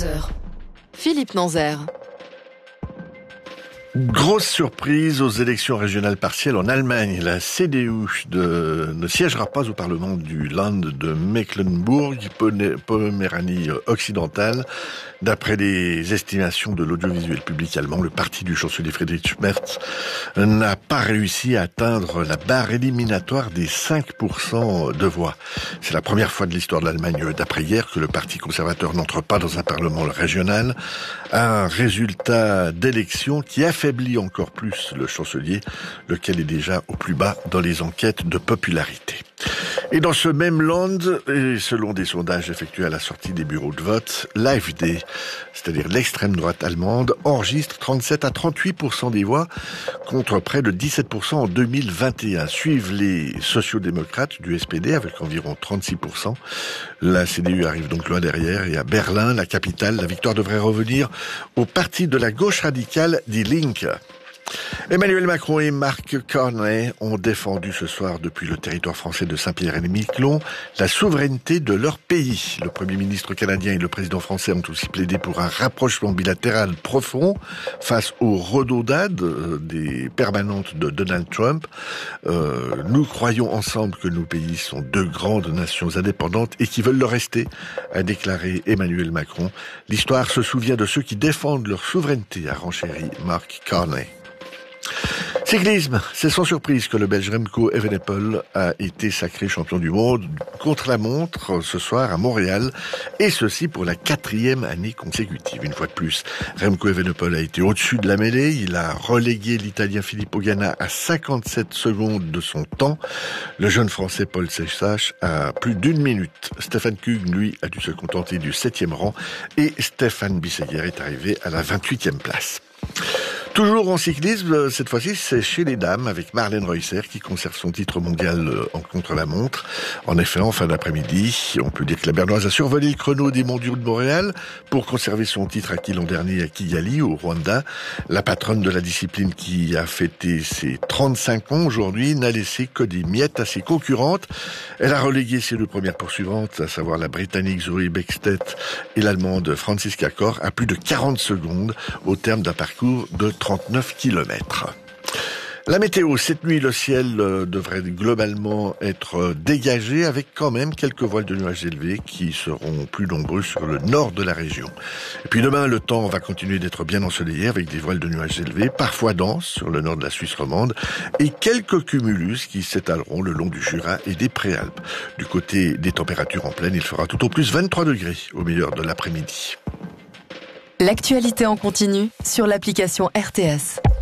11h. Philippe Nanzer. Grosse surprise aux élections régionales partielles en Allemagne. La CDU ne siégera pas au Parlement du Land de Mecklembourg-Poméranie occidentale. D'après les estimations de l'audiovisuel public allemand, le parti du chancelier Friedrich Merz n'a pas réussi à atteindre la barre éliminatoire des 5% de voix. C'est la première fois de l'histoire de l'Allemagne d'après-hier que le parti conservateur n'entre pas dans un parlement régional. Un résultat d'élection qui affaiblit encore plus le chancelier, lequel est déjà au plus bas dans les enquêtes de popularité. Et dans ce même land, et selon des sondages effectués à la sortie des bureaux de vote, l'AfD, c'est-à-dire l'extrême droite allemande, enregistre 37 à 38% des voix contre près de 17% en 2021. Suivent les sociodémocrates du SPD avec environ 36%. La CDU arrive donc loin derrière et à Berlin, la capitale, la victoire devrait revenir au parti de la gauche radicale Die Linke. Emmanuel Macron et Mark Carney ont défendu ce soir depuis le territoire français de Saint-Pierre-et-Miquelon la souveraineté de leur pays. Le Premier ministre canadien et le président français ont aussi plaidé pour un rapprochement bilatéral profond face aux redondades des permanentes de Donald Trump. Nous croyons ensemble que nos pays sont deux grandes nations indépendantes et qui veulent le rester, a déclaré Emmanuel Macron. L'histoire se souvient de ceux qui défendent leur souveraineté, a renchéri Mark Carney. Cyclisme, c'est sans surprise que le Belge Remco Evenepoel a été sacré champion du monde contre-la-montre ce soir à Montréal, et ceci pour la 4e année consécutive. Une fois de plus, Remco Evenepoel a été au-dessus de la mêlée, il a relégué l'Italien Filippo Ganna à 57 secondes de son temps. Le jeune Français Paul Seixas a plus d'une minute. Stefan Kung, lui, a dû se contenter du 7e rang, et Stéphane Bissegger est arrivé à la 28e place. Toujours en cyclisme, cette fois-ci, c'est chez les dames, avec Marlène Reusser qui conserve son titre mondial en contre-la-montre. En effet, en fin d'après-midi, on peut dire que la Bernoise a survolé le chrono des mondiaux de Montréal pour conserver son titre acquis l'an dernier à Kigali, au Rwanda. La patronne de la discipline qui a fêté ses 35 ans aujourd'hui n'a laissé que des miettes à ses concurrentes. Elle a relégué ses deux premières poursuivantes, à savoir la Britannique Zoe Bäckstedt et l'Allemande Franziska Koch, à plus de 40 secondes au terme d'un parcours de 39 km. La météo, cette nuit, le ciel devrait globalement être dégagé avec quand même quelques voiles de nuages élevés qui seront plus nombreux sur le nord de la région. Et puis demain, le temps va continuer d'être bien ensoleillé avec des voiles de nuages élevés, parfois denses sur le nord de la Suisse romande et quelques cumulus qui s'étaleront le long du Jura et des Préalpes. Du côté des températures en plaine, il fera tout au plus 23 degrés au meilleur de l'après-midi. L'actualité en continu sur l'application RTS.